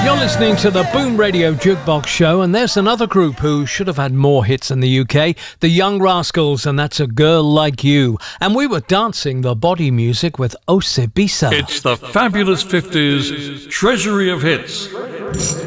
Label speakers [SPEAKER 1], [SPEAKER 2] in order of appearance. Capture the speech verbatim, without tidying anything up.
[SPEAKER 1] You're listening to the Boom Radio Jukebox Show, and there's another group who should have had more hits in the U K, the Young Rascals, and that's A Girl Like You. And we were dancing the body music with Osebisa.
[SPEAKER 2] It's the Fabulous fifties Treasury of Hits.